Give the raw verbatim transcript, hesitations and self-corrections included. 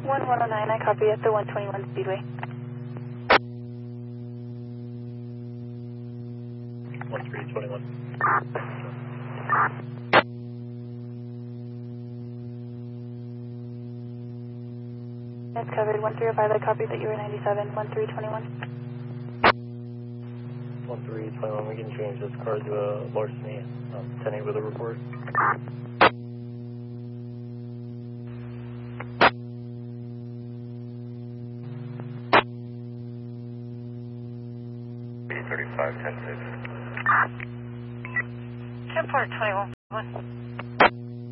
one one oh nine, I copy at the one twenty-one Speedway. one three two one. That's covered. one three oh five, I copied that you were ninety-seven. one three two one. one three two one, we can change this car to a larceny. Um, ten eight with a report. thirty-five, ten six. ten four, twenty-one.